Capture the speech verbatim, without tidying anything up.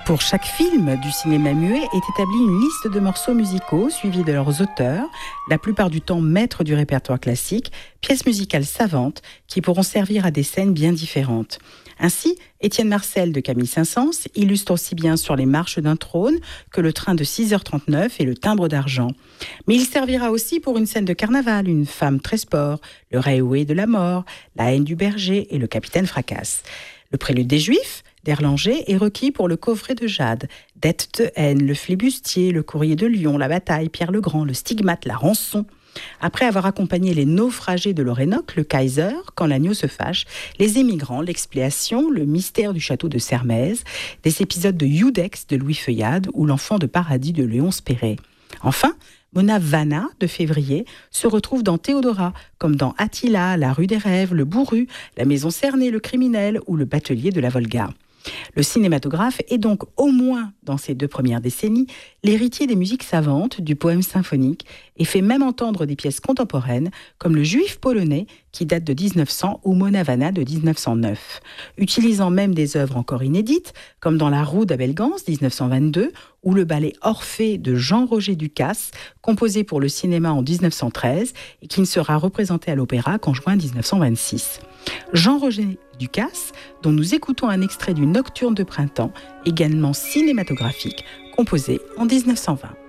Pour chaque film du cinéma muet est établie une liste de morceaux musicaux suivis de leurs auteurs, la plupart du temps maîtres du répertoire classique, pièces musicales savantes qui pourront servir à des scènes bien différentes. Ainsi, Étienne Marcel de Camille Saint-Saëns illustre aussi bien sur les marches d'un trône que le train de six heures trente-neuf et le timbre d'argent. Mais il servira aussi pour une scène de carnaval, une femme très sport, le Réoué de la mort, la haine du berger et le capitaine fracasse. Le prélude des Juifs d'Erlanger est requis pour le coffret de Jade, Dette de haine, le flibustier, le courrier de Lyon, la bataille, Pierre le Grand, le stigmate, la rançon. Après avoir accompagné les naufragés de l'Orénoque, le Kaiser, quand l'agneau se fâche, les émigrants, l'expiation, le mystère du château de Sermaize, des épisodes de Iudex de Louis Feuillade ou l'enfant de paradis de Léonce Perret. Enfin, Mona Vanna, de Février, se retrouve dans Théodora, comme dans Attila, la rue des rêves, le bourru, la maison cernée, le criminel ou le batelier de la Volga. Le cinématographe est donc, au moins dans ces deux premières décennies, l'héritier des musiques savantes, du poème symphonique, et fait même entendre des pièces contemporaines, comme le Juif polonais, qui date de dix-neuf cents, ou Mona Vanna de dix-neuf cent neuf. Utilisant même des œuvres encore inédites, comme dans La Roue d'Abel Gans, dix-neuf cent vingt-deux, ou le ballet Orphée de Jean-Roger Ducasse, composé pour le cinéma en dix-neuf cent treize, et qui ne sera représenté à l'opéra qu'en juin dix-neuf cent vingt-six. Jean-Roger Ducasse, dont nous écoutons un extrait du Nocturne de printemps, également cinématographique, composé en dix-neuf cent vingt.